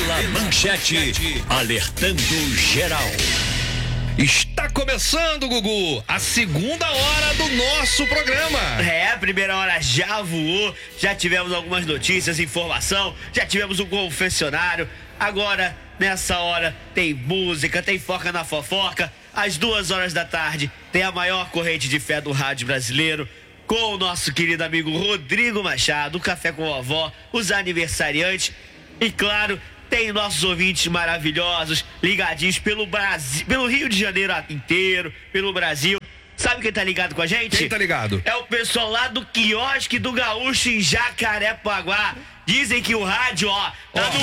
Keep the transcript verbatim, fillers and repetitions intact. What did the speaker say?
pela Manchete, alertando geral. Está começando, Gugu, a segunda hora do nosso programa. É, a primeira hora já voou, já tivemos algumas notícias, informação, já tivemos um confessionário. Agora, nessa hora, tem música, tem foca na fofoca. Às duas horas da tarde, tem a maior corrente de fé do rádio brasileiro, com o nosso querido amigo Rodrigo Machado, o Café com a Vovó, os aniversariantes e, claro, tem nossos ouvintes maravilhosos, ligadinhos pelo Brasil, pelo Rio de Janeiro inteiro, pelo Brasil. Sabe quem tá ligado com a gente? Quem tá ligado? É o pessoal lá do quiosque do Gaúcho em Jacarepaguá. Dizem que o rádio, ó, tá Ó. no